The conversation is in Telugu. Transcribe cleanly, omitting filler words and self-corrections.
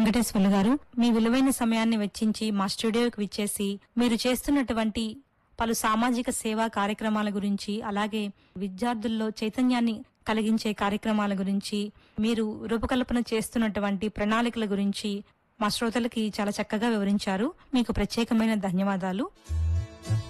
వెంకటేశ్వర్లు గారు, మీ విలువైన సమయాన్ని వెచ్చించి మా స్టూడియోకి విచ్చేసి మీరు చేస్తున్నటువంటి పలు సామాజిక సేవా కార్యక్రమాల గురించి, అలాగే విద్యార్థుల్లో చైతన్యాన్ని కలిగించే కార్యక్రమాల గురించి, మీరు రూపకల్పన చేస్తున్నటువంటి ప్రణాళికల గురించి మా శ్రోతలకి చాలా చక్కగా వివరించారు. మీకు ప్రత్యేకమైన ధన్యవాదాలు.